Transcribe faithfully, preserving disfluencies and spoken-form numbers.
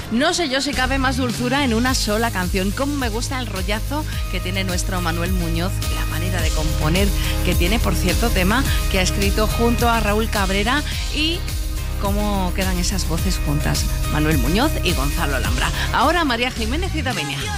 No sé yo si cabe más dulzura en una sola canción. Cómo me gusta el rollazo que tiene nuestro Manuel Muñoz, la manera de componer que tiene, por cierto, tema que ha escrito junto a Raúl Cabrera, y cómo quedan esas voces juntas, Manuel Muñoz y Gonzalo Alhambra. Ahora María Jiménez y Davinia.